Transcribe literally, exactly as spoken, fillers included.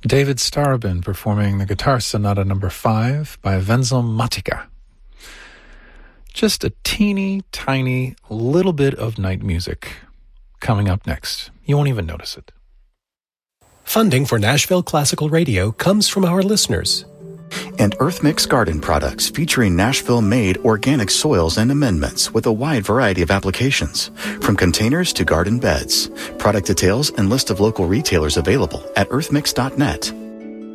David Starobin performing the Guitar Sonata number five by Wenzel Matica. Just a teeny tiny little bit of night music coming up next. You won't even notice it. Funding for Nashville Classical Radio comes from our listeners. And EarthMix Garden products featuring Nashville-made organic soils and amendments with a wide variety of applications, from containers to garden beds. Product details and list of local retailers available at earthmix dot net.